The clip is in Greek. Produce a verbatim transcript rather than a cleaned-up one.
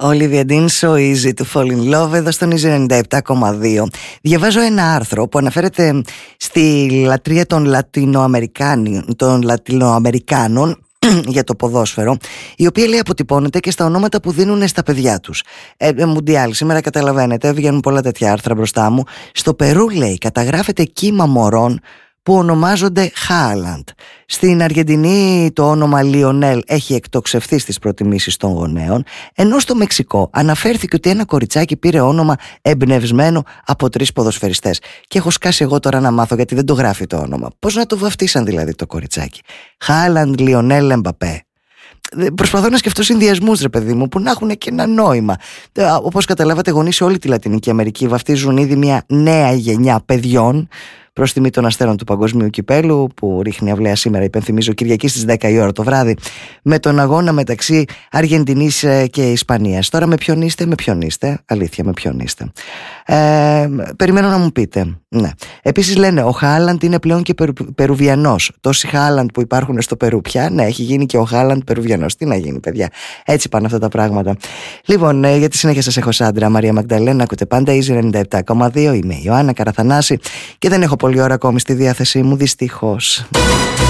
Olivia Dean, So Easy to Fall in Love, εδώ στον Easy ενενήντα επτά κόμμα δύο. Διαβάζω ένα άρθρο που αναφέρεται στη λατρεία των Λατινοαμερικάνων, των Λατινοαμερικάνων για το ποδόσφαιρο, η οποία λέει αποτυπώνεται και στα ονόματα που δίνουν στα παιδιά τους. Ε, ε, Μουντιάλ, σήμερα καταλαβαίνετε, βγαίνουν πολλά τέτοια άρθρα μπροστά μου. Στο Περού, λέει, καταγράφεται κύμα μωρών που ονομάζονται Χάλαντ. Στην Αργεντινή το όνομα Λιονέλ έχει εκτοξευθεί στις προτιμήσεις των γονέων, ενώ στο Μεξικό αναφέρθηκε ότι ένα κοριτσάκι πήρε όνομα εμπνευσμένο από τρεις ποδοσφαιριστές. Και έχω σκάσει εγώ τώρα να μάθω, γιατί δεν το γράφει το όνομα. Πώς να το βαφτίσαν δηλαδή το κοριτσάκι? Χάλαντ, Λιονέλ, Εμπαπέ. Προσπαθώ να σκεφτώ συνδυασμούς, ρε παιδί μου, που να έχουν και ένα νόημα. Όπως καταλάβατε, γονείς σε όλη τη Λατινική Αμερική βαφτίζουν ήδη μια νέα γενιά παιδιών προς τιμή των αστέρων του Παγκοσμίου Κυπέλου, που ρίχνει αυλαία σήμερα, υπενθυμίζω, Κυριακή στις δέκα η ώρα το βράδυ, με τον αγώνα μεταξύ Αργεντινής και Ισπανίας. Τώρα με ποιον είστε, με ποιον είστε, αλήθεια, με ποιον είστε. Ε, περιμένω να μου πείτε. Ναι. Επίσης λένε ο Χάλαντ είναι πλέον και περου, Περουβιανός. Τόσοι Χάλαντ που υπάρχουν στο Περού πια, ναι, έχει γίνει και ο Χάλαντ Περουβιανός. Τι να γίνει, παιδιά. Έτσι πάνε αυτά τα πράγματα. Λοιπόν, ε, για τη συνέχεια σας έχω Σάντρα Μαρία Μαγδαλένα, ακούτε πάντα Easy ενενήντα επτά κόμμα δύο. Είμαι η Ιωάννα Καραθανάση και δεν έχω πολλή ώρα ακόμη στη διάθεσή μου, δυστυχώς.